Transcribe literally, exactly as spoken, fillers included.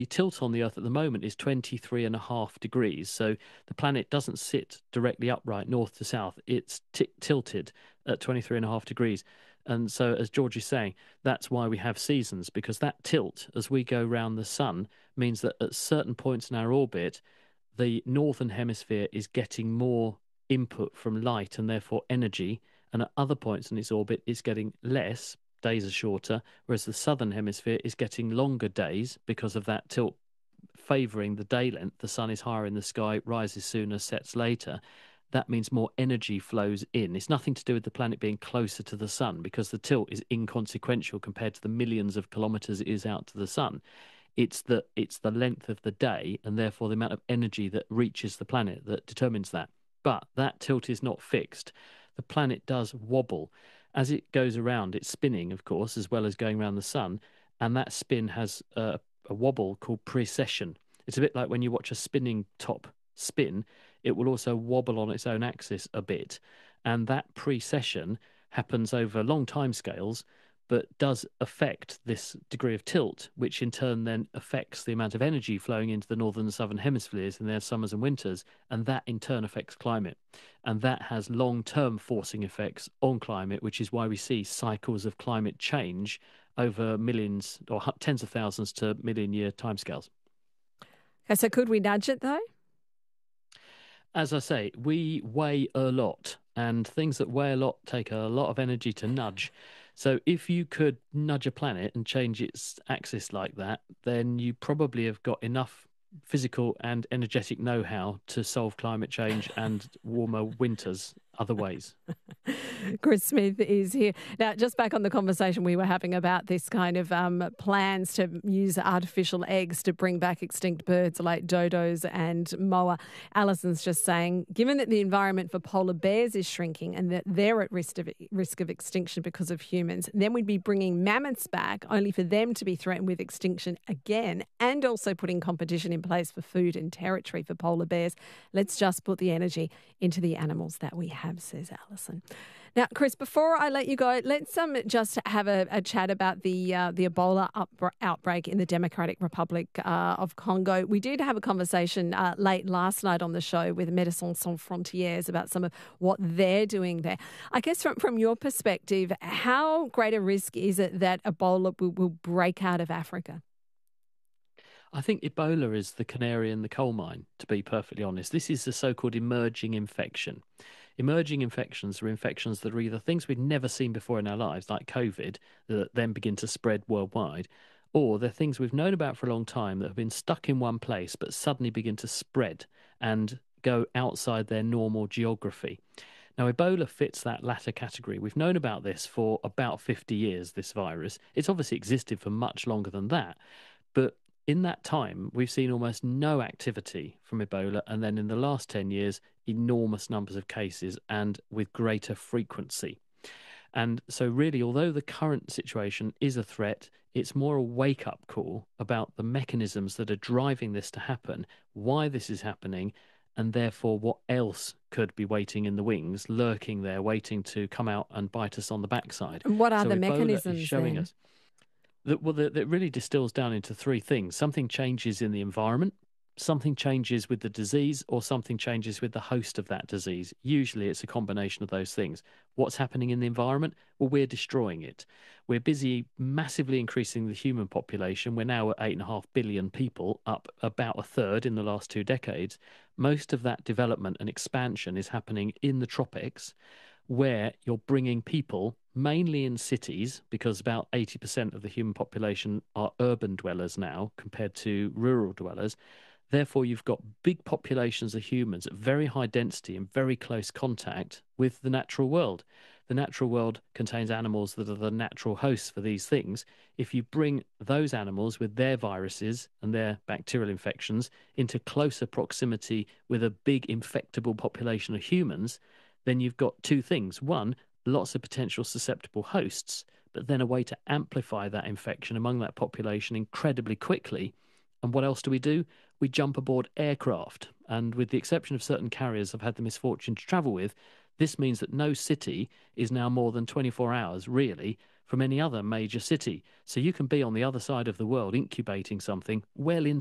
tilt on the Earth at the moment is twenty-three and a half degrees. So the planet doesn't sit directly upright north to south. It's t tilted at twenty-three and a half degrees. And so, as George is saying, that's why we have seasons, because that tilt as we go round the sun means that at certain points in our orbit, the northern hemisphere is getting more input from light and therefore energy. And at other points in its orbit, it's getting less, days are shorter, whereas the southern hemisphere is getting longer days because of that tilt favouring the day length. The sun is higher in the sky, rises sooner, sets later. That means more energy flows in. It's nothing to do with the planet being closer to the sun, because the tilt is inconsequential compared to the millions of kilometres it is out to the sun. It's the it's the length of the day and therefore the amount of energy that reaches the planet that determines that. But that tilt is not fixed. The planet does wobble. As it goes around, it's spinning, of course, as well as going around the sun, and that spin has a, a wobble called precession. It's a bit like when you watch a spinning top spin, it will also wobble on its own axis a bit, and that precession happens over long time scales, but does affect this degree of tilt, which in turn then affects the amount of energy flowing into the northern and southern hemispheres in their summers and winters, and that in turn affects climate. And that has long-term forcing effects on climate, which is why we see cycles of climate change over millions or hu- tens of thousands to million-year timescales. Okay, so could we nudge it though? As I say, we weigh a lot, and things that weigh a lot take a lot of energy to nudge. So if you could nudge a planet and change its axis like that, then you probably have got enough physical and energetic know-how to solve climate change and warmer winters other ways. Chris Smith is here. Now, just back on the conversation we were having about this kind of um, plans to use artificial eggs to bring back extinct birds like dodos and moa. Alison's just saying, given that the environment for polar bears is shrinking and that they're at risk of, risk of extinction because of humans, then we'd be bringing mammoths back only for them to be threatened with extinction again, and also putting competition in place for food and territory for polar bears. Let's just put the energy into the animals that we have, says Alison. Now, Chris, before I let you go, let's um, just have a, a chat about the uh, the Ebola up, outbreak in the Democratic Republic uh, of Congo. We did have a conversation uh, late last night on the show with Médecins Sans Frontières about some of what they're doing there. I guess from, from your perspective, how great a risk is it that Ebola will, will break out of Africa? I think Ebola is the canary in the coal mine, to be perfectly honest. This is the so-called emerging infection. Emerging infections are infections that are either things we've never seen before in our lives, like COVID, that then begin to spread worldwide, or they're things we've known about for a long time that have been stuck in one place but suddenly begin to spread and go outside their normal geography. Now, Ebola fits that latter category. We've known about this for about fifty years, this virus. It's obviously existed for much longer than that, but in that time, we've seen almost no activity from Ebola, and then in the last ten years, enormous numbers of cases and with greater frequency. And so really, although the current situation is a threat, it's more a wake-up call about the mechanisms that are driving this to happen, why this is happening, and therefore what else could be waiting in the wings, lurking there, waiting to come out and bite us on the backside. And what are so the Ebola mechanisms is showing then? us that, well, that, that really distills down into three things. Something changes in the environment, something changes with the disease, or something changes with the host of that disease. Usually it's a combination of those things. What's happening in the environment? Well, we're destroying it. We're busy massively increasing the human population. We're now at eight and a half billion people, up about a third in the last two decades. Most of that development and expansion is happening in the tropics, where you're bringing people mainly in cities, because about eighty percent of the human population are urban dwellers now compared to rural dwellers. Therefore, you've got big populations of humans at very high density and very close contact with the natural world. The natural world contains animals that are the natural hosts for these things. If you bring those animals with their viruses and their bacterial infections into closer proximity with a big infectable population of humans, then you've got two things. One, lots of potential susceptible hosts, but then a way to amplify that infection among that population incredibly quickly. And what else do we do? We jump aboard aircraft. And with the exception of certain carriers I've had the misfortune to travel with, this means that no city is now more than twenty-four hours, really, from any other major city. So you can be on the other side of the world incubating something well